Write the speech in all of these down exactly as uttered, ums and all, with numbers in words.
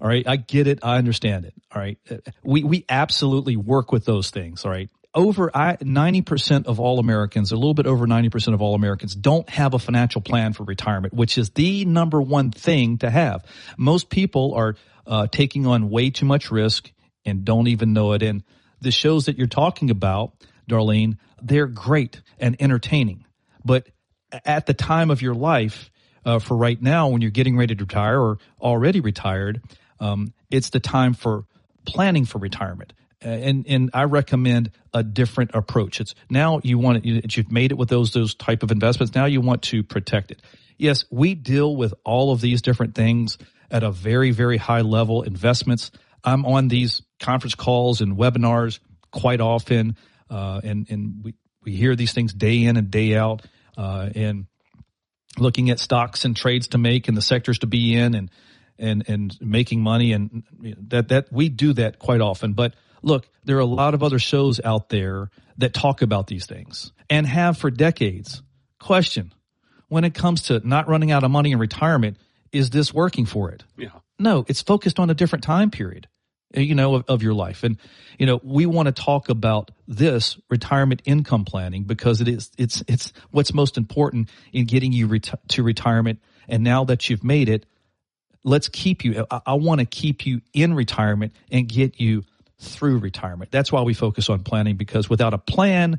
All right. I get it. I understand it. All right. We, we absolutely work with those things. All right. Over I, ninety percent of all Americans, a little bit over ninety percent of all Americans don't have a financial plan for retirement, which is the number one thing to have. Most people are uh, taking on way too much risk and don't even know it. And the shows that you're talking about, Darlene, they're great and entertaining. But at the time of your life, uh, for right now, when you're getting ready to retire or already retired, um, it's the time for planning for retirement. And and I recommend a different approach. It's now you want it, you've made it with those those type of investments. Now you want to protect it. Yes, we deal with all of these different things at a very, very high level. Investments. I'm on these conference calls and webinars quite often, uh, and and we we hear these things day in and day out, uh, and looking at stocks and trades to make and the sectors to be in, and and and making money, and that that we do that quite often, but. Look, there are a lot of other shows out there that talk about these things and have for decades. Question, when it comes to not running out of money in retirement, is this working for it? Yeah. No, it's focused on a different time period, you know, of, of your life. And, you know, we want to talk about this retirement income planning because it is, it's, it's what's most important in getting you reti- to retirement. And now that you've made it, let's keep you, I, I want to keep you in retirement and get you through retirement. That's why we focus on planning, because without a plan,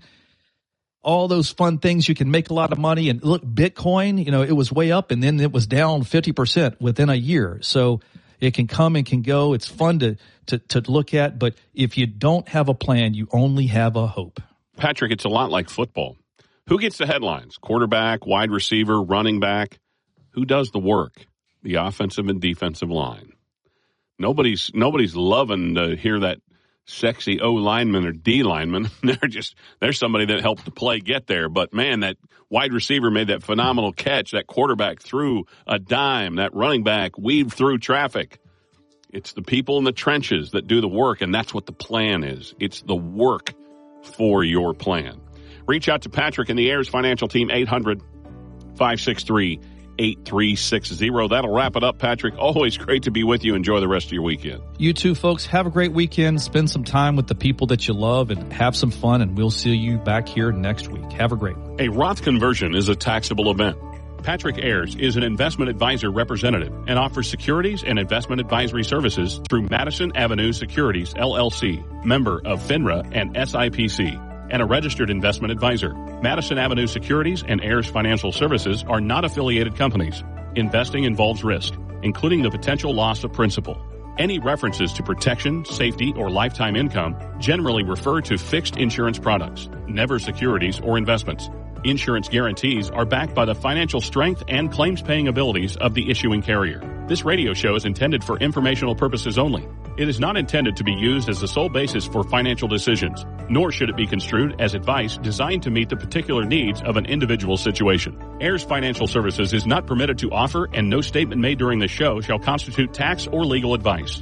all those fun things, you can make a lot of money. And look, Bitcoin, you know, it was way up and then it was down fifty percent within a year. So it can come and can go. It's fun to, to, to look at. But if you don't have a plan, you only have a hope. Patrick, it's a lot like football. Who gets the headlines? Quarterback, wide receiver, running back. Who does the work? The offensive and defensive line. Nobody's nobody's loving to hear that sexy O lineman or D lineman. They're just there's somebody that helped the play get there. But man, that wide receiver made that phenomenal catch. That quarterback threw a dime. That running back weaved through traffic. It's the people in the trenches that do the work, and that's what the plan is. It's the work for your plan. Reach out to Patrick and the Ayers Financial Team, eight hundred, five six three, eight three six zero. That'll wrap it up, Patrick. Always great to be with you. Enjoy the rest of your weekend. You too, folks. Have a great weekend. Spend some time with the people that you love and have some fun, and we'll see you back here next week. Have a great one. A Roth conversion is a taxable event. Patrick Ayers is an investment advisor representative and offers securities and investment advisory services through Madison Avenue Securities, L L C, member of FINRA and S I P C, and a registered investment advisor. Madison Avenue Securities and Ayers Financial Services are not affiliated companies. Investing involves risk, including the potential loss of principal. Any references to protection, safety, or lifetime income generally refer to fixed insurance products, never securities or investments. Insurance guarantees are backed by the financial strength and claims-paying abilities of the issuing carrier. This radio show is intended for informational purposes only. It is not intended to be used as the sole basis for financial decisions, nor should it be construed as advice designed to meet the particular needs of an individual situation. Ayers Financial Services is not permitted to offer, and no statement made during the show shall constitute tax or legal advice.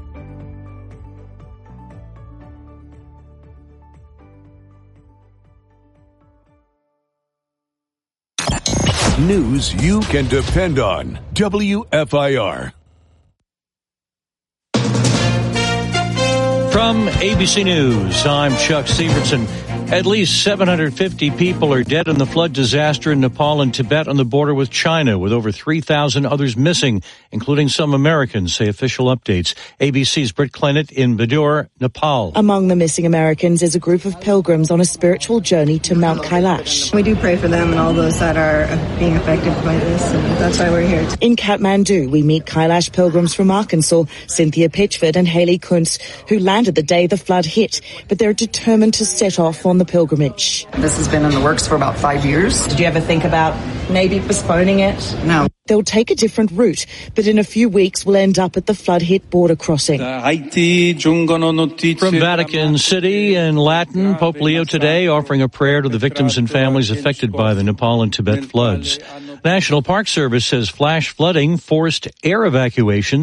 News you can depend on. W F I R. From A B C News, I'm Chuck Severson. At least seven hundred fifty people are dead in the flood disaster in Nepal and Tibet on the border with China, with over three thousand others missing, including some Americans, say official updates. A B C's Britt Clennett in Badur, Nepal. Among the missing Americans is a group of pilgrims on a spiritual journey to Mount Kailash. We do pray for them and all those that are being affected by this, and that's why we're here. In Kathmandu, we meet Kailash pilgrims from Arkansas, Cynthia Pitchford and Haley Kuntz, who landed the day the flood hit, but they're determined to set off on the pilgrimage. This has been in the works for about five years. Did you ever think about maybe postponing it? No. They'll take a different route, but in a few weeks will end up at the flood-hit border crossing. From Vatican City in Latin, Pope Leo today offering a prayer to the victims and families affected by the Nepal and Tibet floods. National Park Service says flash flooding forced air evacuations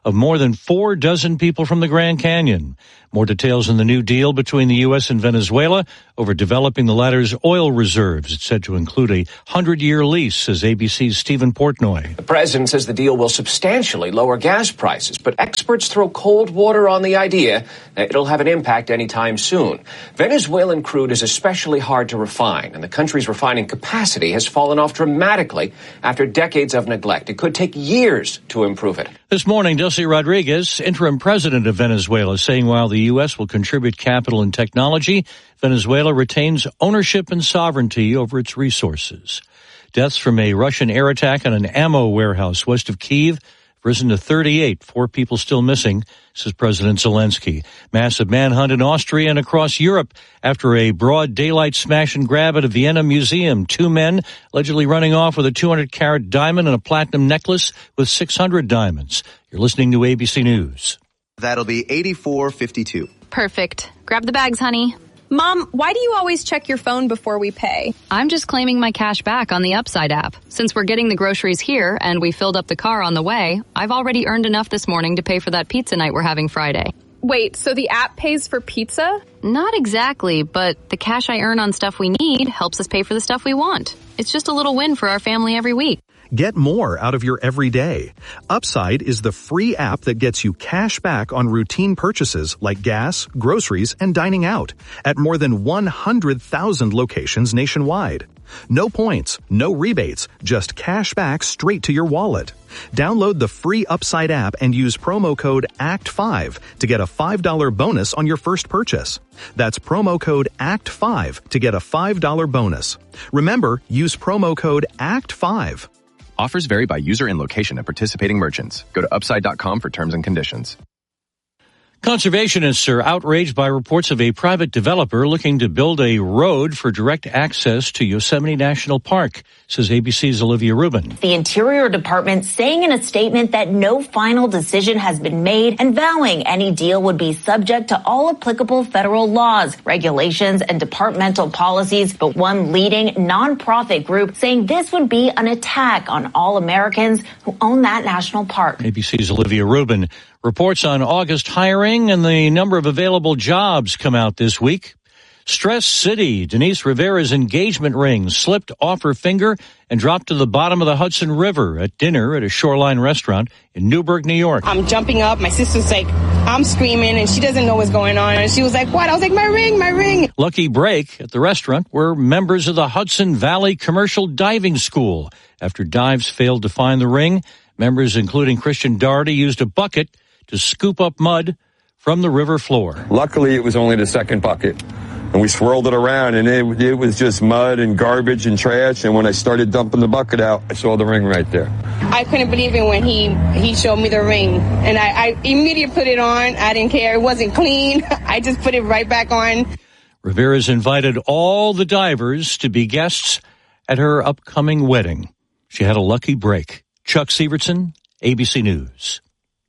of more than four dozen people from the Grand Canyon. More details in the new deal between the U S and Venezuela over developing the latter's oil reserves. It's said to include a hundred-year lease, says A B C's Stephen Portnoy. The president says the deal will substantially lower gas prices, but experts throw cold water on the idea that it'll have an impact anytime soon. Venezuelan crude is especially hard to refine, and the country's refining capacity has fallen off dramatically after decades of neglect. It could take years to improve it. This morning, Delcy Rodriguez, interim president of Venezuela, saying while the U S will contribute capital and technology, Venezuela retains ownership and sovereignty over its resources. Deaths from a Russian air attack on an ammo warehouse west of Kyiv risen to thirty-eight, four people still missing, says President Zelensky. Massive manhunt in Austria and across Europe after a broad daylight smash and grab at a Vienna museum. Two men allegedly running off with a two hundred carat diamond and a platinum necklace with six hundred diamonds. You're listening to A B C News. That'll be eighty-four fifty-two. Perfect. Grab the bags, honey. Mom, why do you always check your phone before we pay? I'm just claiming my cash back on the Upside app. Since we're getting the groceries here and we filled up the car on the way, I've already earned enough this morning to pay for that pizza night we're having Friday. Wait, so the app pays for pizza? Not exactly, but the cash I earn on stuff we need helps us pay for the stuff we want. It's just a little win for our family every week. Get more out of your everyday. Upside is the free app that gets you cash back on routine purchases like gas, groceries, and dining out at more than one hundred thousand locations nationwide. No points, no rebates, just cash back straight to your wallet. Download the free Upside app and use promo code A C T five to get a five dollars bonus on your first purchase. That's promo code A C T five to get a five dollars bonus. Remember, use promo code A C T five. Offers vary by user and location at participating merchants. Go to upside dot com for terms and conditions. Conservationists are outraged by reports of a private developer looking to build a road for direct access to Yosemite National Park, says A B C's Olivia Rubin. The Interior Department saying in a statement that no final decision has been made and vowing any deal would be subject to all applicable federal laws, regulations, and departmental policies, but one leading nonprofit group saying this would be an attack on all Americans who own that national park. A B C's Olivia Rubin. Reports on August hiring and the number of available jobs come out this week. Stress City, Denise Rivera's engagement ring slipped off her finger and dropped to the bottom of the Hudson River at dinner at a Shoreline restaurant in Newburgh, New York. I'm jumping up. My sister's like, I'm screaming, and she doesn't know what's going on. And she was like, what? I was like, my ring, my ring. Lucky break at the restaurant were members of the Hudson Valley Commercial Diving School. After dives failed to find the ring, members including Christian Doherty used a bucket to scoop up mud from the river floor. Luckily, it was only the second bucket, and we swirled it around, and it, it was just mud and garbage and trash, and when I started dumping the bucket out, I saw the ring right there. I couldn't believe it when he, he showed me the ring, and I, I immediately put it on. I didn't care. It wasn't clean. I just put it right back on. Rivera's invited all the divers to be guests at her upcoming wedding. She had a lucky break. Chuck Sievertson, A B C News.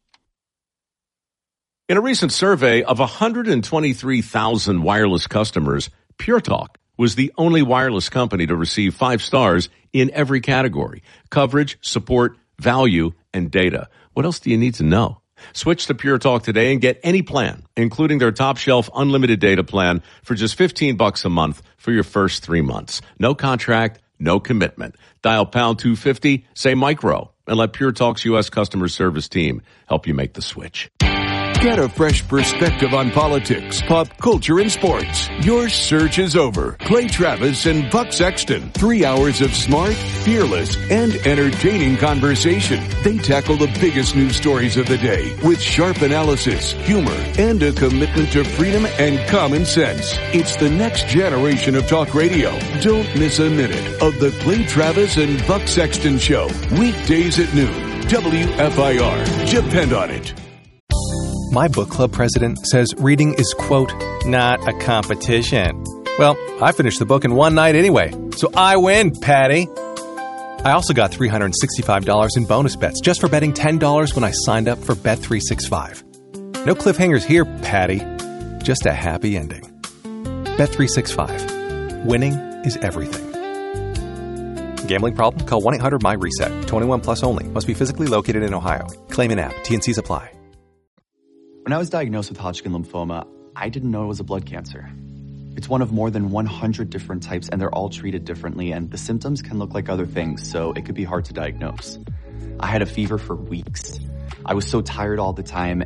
In a recent survey of one hundred twenty-three thousand wireless customers, Pure Talk was the only wireless company to receive five stars in every category: coverage, support, value, and data. What else do you need to know? Switch to Pure Talk today and get any plan, including their top shelf unlimited data plan for just fifteen bucks a month for your first three months. No contract, no commitment. Dial pound two fifty, say micro, and let Pure Talk's U S customer service team help you make the switch. Get a fresh perspective on politics, pop culture, and sports. Your search is over. Clay Travis and Buck Sexton. Three hours of smart, fearless, and entertaining conversation. They tackle the biggest news stories of the day with sharp analysis, humor, and a commitment to freedom and common sense. It's the next generation of talk radio. Don't miss a minute of the Clay Travis and Buck Sexton Show. Weekdays at noon. W F I R. Depend on it. My book club president says reading is, quote, not a competition. Well, I finished the book in one night anyway, so I win, Patty. I also got three hundred sixty-five dollars in bonus bets just for betting ten dollars when I signed up for Bet three sixty-five. No cliffhangers here, Patty. Just a happy ending. Bet three sixty-five. Winning is everything. Gambling problem? Call one eight hundred my reset. twenty-one plus only. Must be physically located in Ohio. Claim in app. T N Cs apply. When I was diagnosed with Hodgkin lymphoma, I didn't know it was a blood cancer. It's one of more than one hundred different types, and they're all treated differently, and the symptoms can look like other things, so it could be hard to diagnose. I had a fever for weeks. I was so tired all the time,